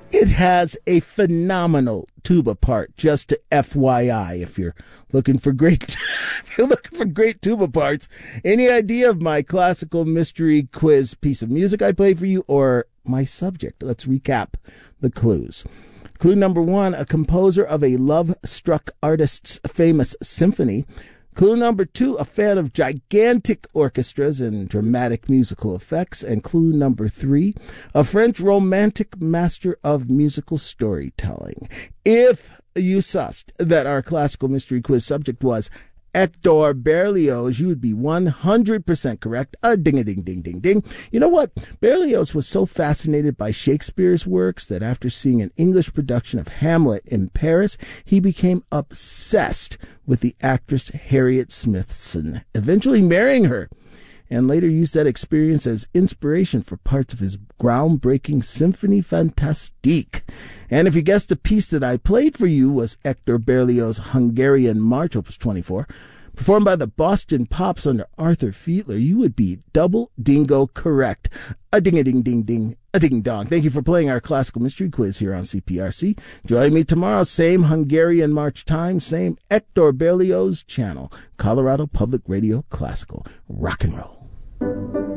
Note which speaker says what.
Speaker 1: It has a phenomenal tuba part, just to FYI, if you're looking for great tuba parts. Any idea of my classical mystery quiz piece of music I play for you, or my subject? Let's recap the clues. Clue number 1, a composer of a love-struck artist's famous symphony. Clue number 2, a fan of gigantic orchestras and dramatic musical effects. And clue number 3, a French romantic master of musical storytelling. If you sussed that our classical mystery quiz subject was Hector Berlioz, you would be 100% correct. Ding-a-ding-ding-ding-ding. You know what? Berlioz was so fascinated by Shakespeare's works that after seeing an English production of Hamlet in Paris, he became obsessed with the actress Harriet Smithson, eventually marrying her, and later used that experience as inspiration for parts of his groundbreaking Symphonie Fantastique. And if you guessed the piece that I played for you was Hector Berlioz's Hungarian March, Opus 24, performed by the Boston Pops under Arthur Fiedler, you would be double dingo correct. A-ding-a-ding-ding-ding, a-ding-dong. Thank you for playing our classical mystery quiz here on CPRC. Join me tomorrow, same Hungarian March time, same Hector Berlioz channel. Colorado Public Radio Classical. Rock and roll.